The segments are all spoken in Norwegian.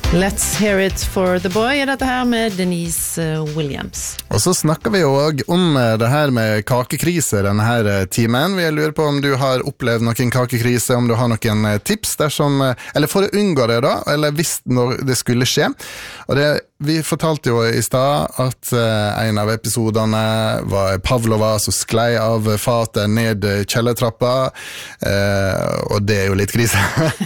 Let's hear it for the boy, dette her med Denise Williams. Og så snakker vi jo også om det her med kakekrise denne her timen. Vi lurer på om du har opplevd noen kakekrise, om du har noen tips dersom, eller for å unngå det da, eller hvis når det skulle skje. Og det, vi fortalte jo i sted at en av episodene var Pavlova som sklei av fatet ned kjellertrappa, og det er jo litt krise.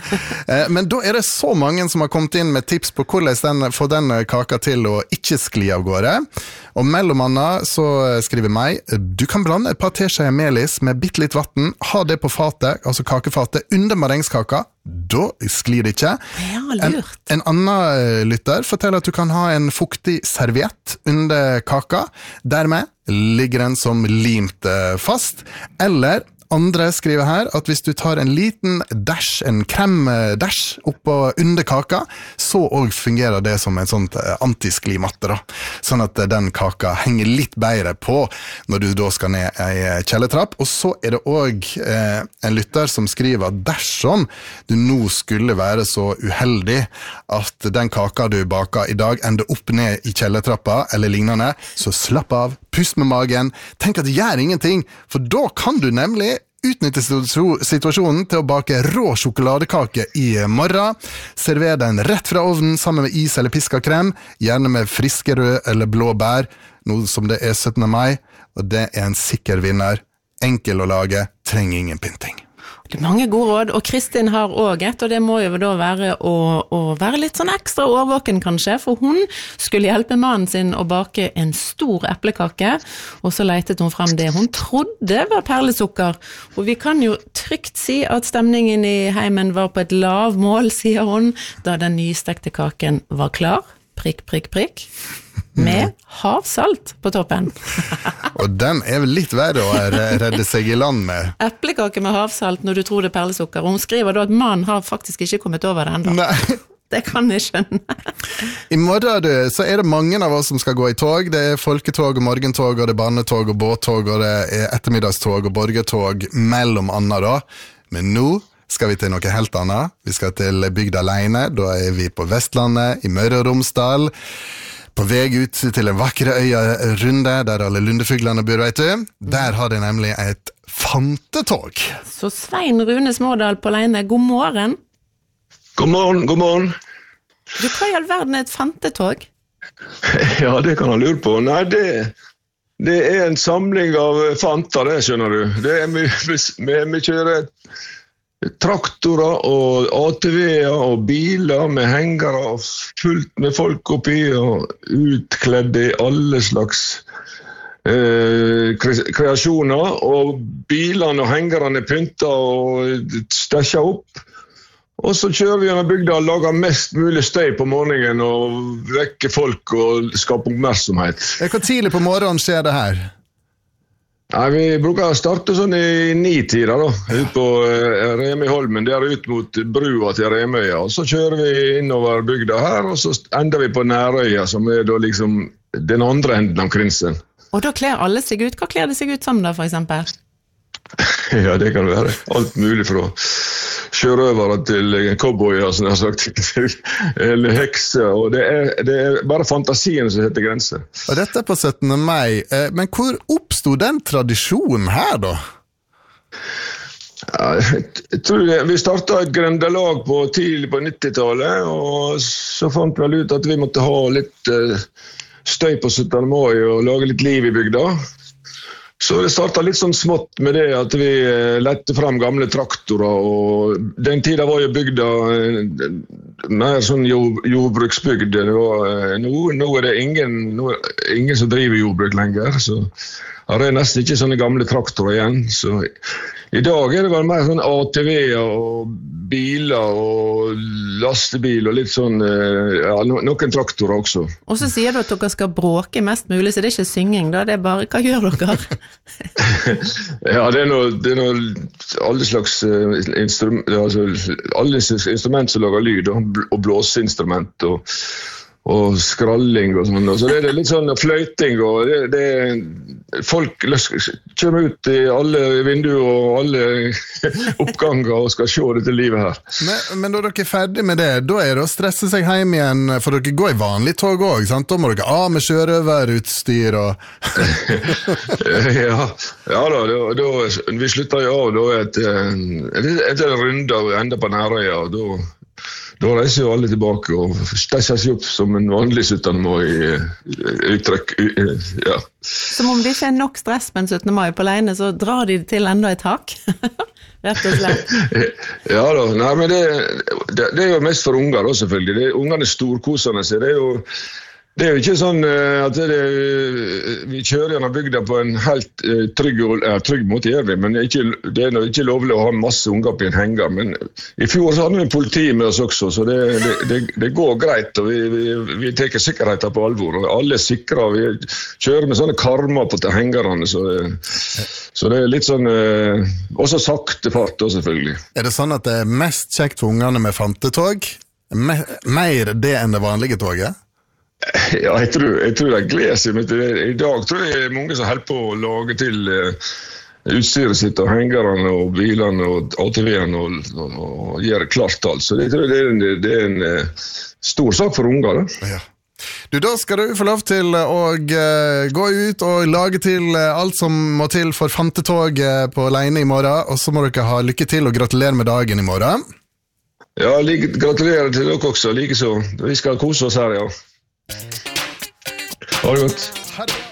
Men da er det så mange som har kommet inn med tips på hvordan få den kaka til å ikke skli av gårde. Og mellom annet så skriver meg, du kan blande et par teskjeer melis med bitte litt vatten, ha det på fatet, altså kakefatet, under marengskaka, da sklir det ikke. Ja, lurt. En annen lytter forteller at du kan ha en fuktig serviett under kaka, dermed ligger den som limt fast, eller andre skriver her at hvis du tar en liten dash, en kremdash oppå under kaka, så også fungerer det som en sånt antisklimatte da. Sånn at den kaka henger litt bedre på når du da skal ned i kjellertrapp. Og så er det også en lytter som skriver at dersom du nå skulle være så uheldig at den kaka du baker i dag ender opp ned i kjellertrappa eller lignende, så slapp av, pust med magen, tenk at det gjør ingenting, for da kan du nemlig utnytte situasjonen til å bake rå sjokoladekake i morgen. Server den rett fra ovnen sammen med is eller pisket krem, gjerne med friske rød eller blå bær, noe som det er 17. mai, og det er en sikker vinner. Enkel å lage, trenger ingen pynting. Det er mange gode råd, og Kristin har også et, og det må jo da være å være litt sånn ekstra overvåken kanskje, for hun skulle hjelpe mannen sin å bake en stor eplekake, og så letet hun frem det hun trodde var perlesukker, og vi kan jo trygt si at stemningen i heimen var på et lavmål, sier hun, da den nystekte kaken var klar, prikk, prikk, prikk, med havsalt på toppen. Og den er vel litt verre å redde seg i land med. Eplekake med havsalt når du tror det er perlesukker, og hun skriver da at mannen har faktisk ikke kommet over det enda. Nei. Det kan jeg skjønne. I morgen så er det mange av oss som skal gå i tog. Det er folketog og morgentog, og det er barnetog og båttog, og det er ettermiddagstog og borgertog mellom annet da. Men nå skal vi til noe helt annet. Vi skal til bygda Leine, da er vi på Vestlandet, i Møre og Romsdal, på vei ut til en vakre øya Runde, der alle lundefuglene bor, vet du. Der har de nemlig et fantetog. Så Svein Rune Smådal på Leine, god morgen. God morgen, god morgen. Du, hva i all verden er et fantetog? Ja, det kan han lure på. Nei, det er en samling av fanter, det skjønner du. Det er vi kjører traktorer og ATV-er og biler med hengere og fullt med folk oppi og utkledde i alle slags kreasjoner, og bilene og hengerne pynter og stasjer opp. Og så kjører vi gjennom bygda og lager mest mulig støy på morgenen og vekker folk og skaper oppmerksomhet. Hvor tidlig på morgenen skjer det her? Nei, vi bruker å starte sånn i 9-tida da, ut på Remøyholmen, der ut mot brua til Remøya, og så kjører vi innover bygda her, og så ender vi på Nærøya, som er da liksom den andre enden av Krinsen. Og da kler alle seg ut. Hva kler de seg ut som da, for eksempel? Ja, det kan være alt mulig fra sjørøvere til cowboyer, som jeg har sagt, eller hekser, og det er bare fantasien som setter grenser. Og dette er på 17. mai, men hvor oppstod den tradisjonen her da? Ja, jeg tror vi startet et grendelag tidlig på 90-tallet, og så fant vi ut at vi måtte ha litt støy på 17. mai og lage litt liv i bygda. Så det startet litt sånn smått med det at vi lette frem gamle traktorer, og den tiden var jo bygda mer sånn jordbruksbygd. Nå er det ingen som driver jordbruk lenger, så det er nesten ikke sånne gamle traktorer igjen. Så i dag er det vel mer sånn ATV-er og biler og lastebil og litt sånn, ja, noen traktorer også. Og så sier du at dere skal bråke mest mulig, så det er ikke synging da, det er bare, hva gjør dere? Ja, det er noe alle slags instrument som lager lyd, og blåseinstrument, og skralling og sånn. Så det er litt sånn fløyting, og folk kommer ut i alle vinduer og alle oppganger og skal se dette livet her. Men da dere er ferdig med det, da er det å stresse seg hjem igjen, for dere går i vanlig tog også, sant? Da må dere av med sjørøverutstyr og... ja da, vi slutter jo av da etter en runde og enda på Nærøya, og da reiser jo alle tilbake og stesser seg opp som en vanlig 17. mai-uttrykk. Ja. Som om det ikke er nok stress med en 17. mai på Leine, så drar de til enda et tak. Rett og slett. Ja da, nei, men det er jo mest for unger da, selvfølgelig. Ungene storkosende seg, det er jo ikke sånn at vi kjører gjennom bygda på en helt trygg måte, gjør vi, men det er ikke lovlig å ha masse unger på en henger. Men i fjor så hadde vi en politi med oss også, så det går greit, og vi tar sikkerheten på alvor. Og alle er sikre, og vi kjører med sånne karmer på til hengerne, så det er litt sånn, også sakte fart da, selvfølgelig. Er det sånn at det er mest kjekt for ungene med fantetog? Mer det enn det vanlige toget? Ja, jeg tror de gleder seg. I dag tror jeg mange som holder på å lage til utstyret sitt og hengerne og bilene og ATV-ene og gjøre klart alt. Så jeg tror det er en stor sak for unger. Ja. Da skal du få lov til å gå ut og lage til alt som må til for fantetog på Leine i morgen, og så må dere ha lykke til og gratulere med dagen i morgen. Ja, gratulerer til dere også, like så. Vi skal kose oss her, ja. Ha det godt.